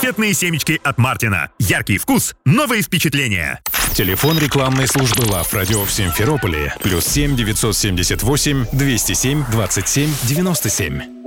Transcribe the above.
конфетные семечки от Мартина. Яркий вкус, новые впечатления. Телефон рекламной службы Love Radio в Симферополе +7 978 207 27 97.